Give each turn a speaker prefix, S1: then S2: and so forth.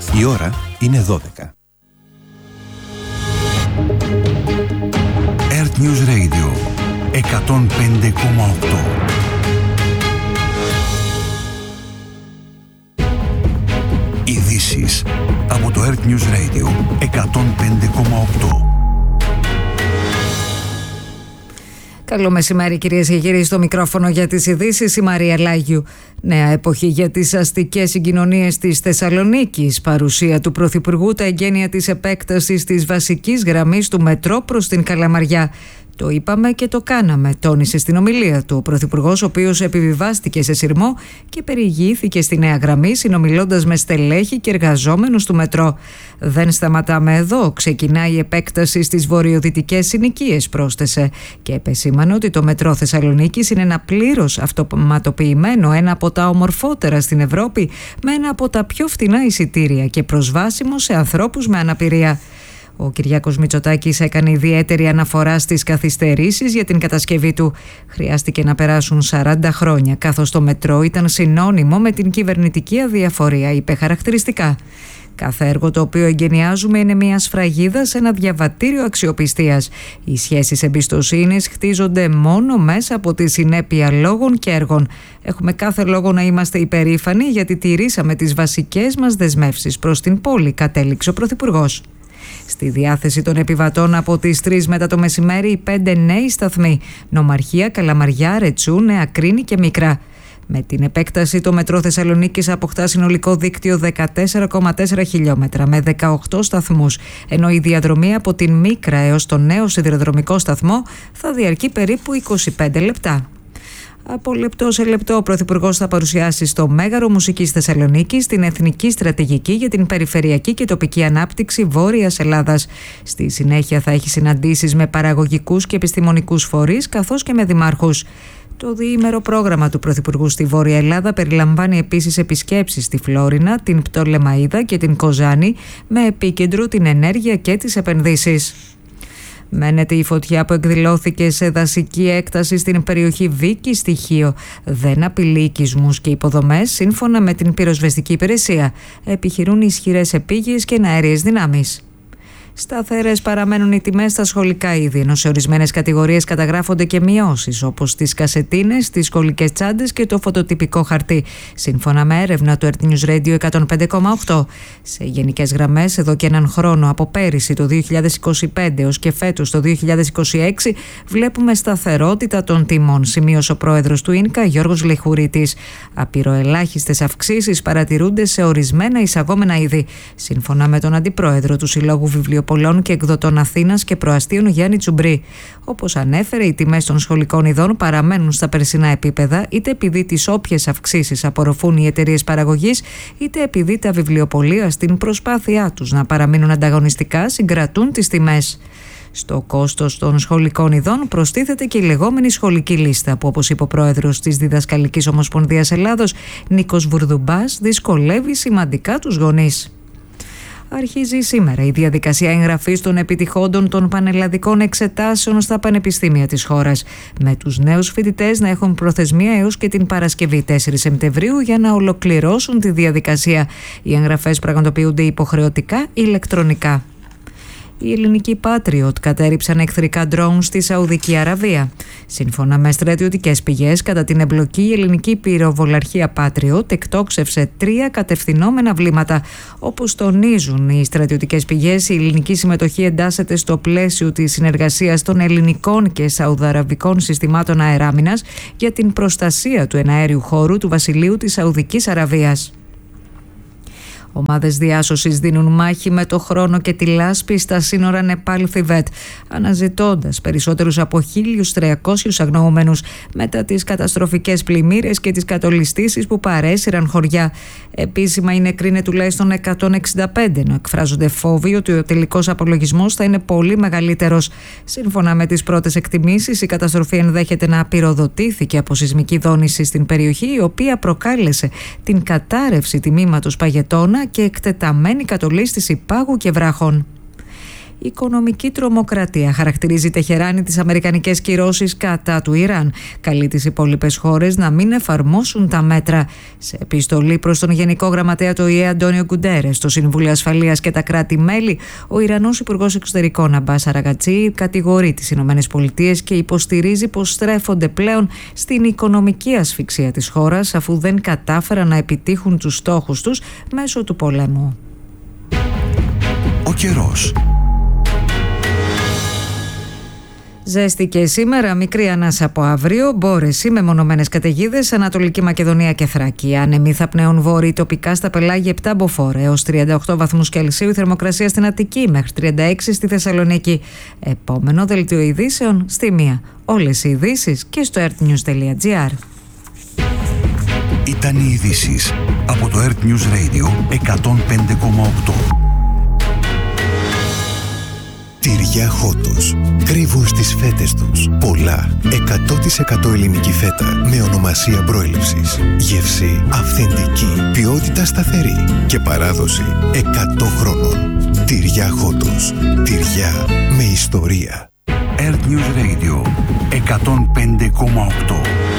S1: Η ώρα είναι 12. Earth News Radio 105,8. Ειδήσεις από το Earth News Radio 105,8.
S2: Καλό μεσημέρι κυρίες και κύριοι, στο μικρόφωνο για τις ειδήσεις η Μαρία Λάγιου. Νέα εποχή για τις αστικές συγκοινωνίες της Θεσσαλονίκης. Παρουσία του Πρωθυπουργού, τα εγγένεια της επέκτασης της βασικής γραμμής του μετρό προς την Καλαμαριά. Το είπαμε και το κάναμε, τόνισε στην ομιλία του ο Πρωθυπουργός, ο οποίος επιβιβάστηκε σε σειρμό και περιηγήθηκε στη νέα γραμμή, συνομιλώντας με στελέχη και εργαζόμενους του μετρό. Δεν σταματάμε εδώ. Ξεκινάει η επέκταση στις βορειοδυτικές συνοικίες, πρόσθεσε. Και επεσήμανε ότι το μετρό Θεσσαλονίκης είναι ένα πλήρως αυτοματοποιημένο, ένα από τα ομορφότερα στην Ευρώπη, με ένα από τα πιο φτηνά εισιτήρια και προσβάσιμο σε ανθρώπους με αναπηρία. Ο Κυριάκος Μητσοτάκης έκανε ιδιαίτερη αναφορά στις καθυστερήσεις για την κατασκευή του. Χρειάστηκε να περάσουν 40 χρόνια, καθώς το μετρό ήταν συνώνυμο με την κυβερνητική αδιαφορία, είπε χαρακτηριστικά. Κάθε έργο το οποίο εγκαινιάζουμε είναι μια σφραγίδα σε ένα διαβατήριο αξιοπιστίας. Οι σχέσεις εμπιστοσύνης χτίζονται μόνο μέσα από τη συνέπεια λόγων και έργων. Έχουμε κάθε λόγο να είμαστε υπερήφανοι γιατί τηρήσαμε τις βασικές μας δεσμεύσεις προς την πόλη, κατέληξε ο Πρωθυπουργός. Στη διάθεση των επιβατών από τις 3 μετά το μεσημέρι οι 5 νέοι σταθμοί: Νομαρχία, Καλαμαριά, Ρετσού, Νέα Κρίνη και Μικρά. Με την επέκταση, το μετρό Θεσσαλονίκης αποκτά συνολικό δίκτυο 14,4 χιλιόμετρα με 18 σταθμούς, ενώ η διαδρομή από την Μίκρα έως το νέο σιδηροδρομικό σταθμό θα διαρκεί περίπου 25 λεπτά. Από λεπτό σε λεπτό, ο Πρωθυπουργός θα παρουσιάσει στο Μέγαρο Μουσικής Θεσσαλονίκης την Εθνική Στρατηγική για την Περιφερειακή και Τοπική Ανάπτυξη Βόρειας Ελλάδας. Στη συνέχεια θα έχει συναντήσεις με παραγωγικούς και επιστημονικούς φορείς, καθώς και με δημάρχους. Το διήμερο πρόγραμμα του Πρωθυπουργού στη Βόρεια Ελλάδα περιλαμβάνει επίσης επισκέψεις στη Φλόρινα, την Πτολεμαΐδα και την Κοζάνη, με επίκεντρο την ενέργεια και τις επενδύσεις. Μένεται η φωτιά που εκδηλώθηκε σε δασική έκταση στην περιοχή Βίκη στη Χίο. Δεν απειλεί οικισμούς και υποδομές, σύμφωνα με την πυροσβεστική υπηρεσία. Επιχειρούν ισχυρές επίγειες και αέριες δυνάμεις. Σταθερές παραμένουν οι τιμές στα σχολικά είδη, ενώ σε ορισμένες κατηγορίες καταγράφονται και μειώσεις, όπως τις κασετίνες, τις σχολικές τσάντες και το φωτοτυπικό χαρτί, σύμφωνα με έρευνα του Earth News Radio 105,8. Σε γενικές γραμμές, εδώ και έναν χρόνο, από πέρυσι το 2025 έως και φέτος το 2026, βλέπουμε σταθερότητα των τιμών, σημείωσε ο πρόεδρος του ΙΝΚΑ, Γιώργος Λεχουρίτης. Απειροελάχιστες αυξήσεις παρατηρούνται σε ορισμένα εισαγόμενα είδη, σύμφωνα με τον αντιπρόεδρο του Συλλόγου Βιβλιοπολών και Εκδοτών Αθήνας και Προαστίων, Γιάννη Τσουμπρί. Όπως ανέφερε, οι τιμές των σχολικών ειδών παραμένουν στα περσινά επίπεδα, είτε επειδή τις όποιες αυξήσεις απορροφούν οι εταιρείες παραγωγής, είτε επειδή τα βιβλιοπωλεία στην προσπάθειά τους να παραμείνουν ανταγωνιστικά συγκρατούν τις τιμές. Στο κόστος των σχολικών ειδών προστίθεται και η λεγόμενη σχολική λίστα, που, όπως είπε ο πρόεδρος της Διδασκαλικής Ομοσπονδίας Ελλάδος, Νίκος Βουρδουμπάς, δυσκολεύει σημαντικά τους γονείς. Αρχίζει σήμερα η διαδικασία εγγραφής των επιτυχόντων των πανελλαδικών εξετάσεων στα πανεπιστήμια της χώρας, με τους νέους φοιτητές να έχουν προθεσμία έως και την Παρασκευή 4 Σεπτεμβρίου για να ολοκληρώσουν τη διαδικασία. Οι εγγραφές πραγματοποιούνται υποχρεωτικά ηλεκτρονικά. Οι ελληνικοί Patriot κατέριψαν εχθρικά ντρόουν στη Σαουδική Αραβία. Σύμφωνα με στρατιωτικές πηγές, κατά την εμπλοκή, η ελληνική πυροβολαρχία Patriot εκτόξευσε 3 κατευθυνόμενα βλήματα. Όπως τονίζουν οι στρατιωτικές πηγές, η ελληνική συμμετοχή εντάσσεται στο πλαίσιο της συνεργασίας των ελληνικών και σαουδαραβικών συστημάτων αεράμινας για την προστασία του εναέριου χώρου του Βασιλείου της Σαουδικής Αραβίας. Ομάδες διάσωσης δίνουν μάχη με το χρόνο και τη λάσπη στα σύνορα Νεπάλ-Θιβέτ, αναζητώντας περισσότερους από 1.300 αγνοούμενους μετά τις καταστροφικές πλημμύρες και τις κατολιστήσεις που παρέσυραν χωριά. Επίσημα οι νεκροί είναι τουλάχιστον 165, ενώ εκφράζονται φόβοι ότι ο τελικός απολογισμός θα είναι πολύ μεγαλύτερος. Σύμφωνα με τις πρώτες εκτιμήσεις, η καταστροφή ενδέχεται να πυροδοτήθηκε από σεισμική δόνηση στην περιοχή, η οποία προκάλεσε την κατάρρευση τμήματος παγετώνα και εκτεταμένη κατολίσθηση πάγου και βράχων. οικονομική τρομοκρατία. Χαρακτηρίζει η Τεχεράνη τις αμερικανικές κυρώσεις κατά του Ιράν. Καλεί τις υπόλοιπες χώρες να μην εφαρμόσουν τα μέτρα. Σε επιστολή προς τον Γενικό Γραμματέα του ΟΗΕ Αντώνιο Γκουντέρες, το Συμβούλιο Ασφαλείας και τα κράτη-μέλη, ο Ιρανός Υπουργός Εξωτερικών Αμπάς Αραγκατσί κατηγορεί τις ΗΠΑ και υποστηρίζει πως στρέφονται πλέον στην οικονομική ασφυξία της χώρας, αφού δεν κατάφεραν να επιτύχουν τους στόχους τους μέσω του πολέμου.
S1: Ο καιρός.
S2: Ζέστη και σήμερα, μικρή ανάσα από αύριο, μπόρεση με μονομένες καταιγίδες, Ανατολική Μακεδονία και Θράκη. Άνεμοι θα πνέουν βόρειοι τοπικά στα πελάγια 7 μποφόρ έως 38 βαθμούς Κελσίου, η θερμοκρασία στην Αττική μέχρι 36 στη Θεσσαλονίκη. Επόμενο δελτίο ειδήσεων στη 1. Όλες οι ειδήσεις και στο earthnews.gr.
S1: Ήταν οι ειδήσεις από το Earth News Radio 105,8.
S3: Τυριά Χότος. Κρύβουν στις φέτες τους πολλά 100% ελληνική φέτα με ονομασία προέλευσης. Γεύση αυθεντική, ποιότητα σταθερή και παράδοση 100 χρόνων. Τυριά Χότος. Τυριά με ιστορία.
S1: Earth News Radio 105,8.